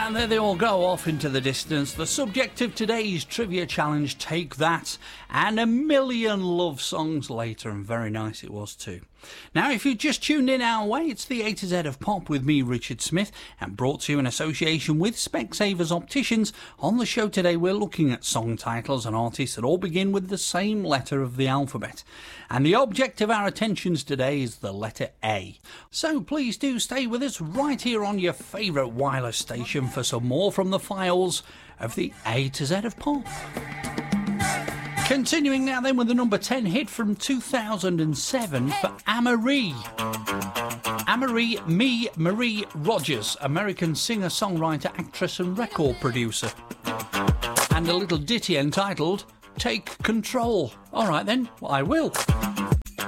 And there they all go off into the distance. The subject of today's trivia challenge, Take That, and a million love songs later, and very nice it was too. Now, if you just tuned in our way, it's the A to Z of Pop with me, Richard Smith, and brought to you in association with Specsavers Opticians. On the show today, we're looking at song titles and artists that all begin with the same letter of the alphabet. And the object of our attentions today is the letter A. So please do stay with us right here on your favourite wireless station for some more from the files of the A to Z of Pop. Continuing now then with the number 10 hit from 2007 for Amerie. Amerie Marie Rogers, American singer, songwriter, actress and record producer. And a little ditty entitled Take Control. Alright then, I will.